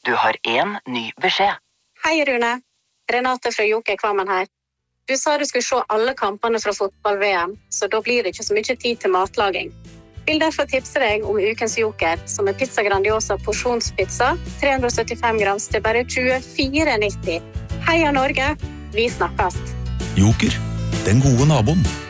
Du har en ny beskjed. Hei Rune, Renate fra Joker Kvammen her. Du sa du skulle se alle kampene fra fotball-VM, så da blir det ikke så mye tid til matlaging. Vil derfor tipse deg om ukens Joker, som Pizza Grandiosa porsjonspizza, 375 grams til bare 24,90. Heia Norge, vi snakkes! Joker, den gode naboen.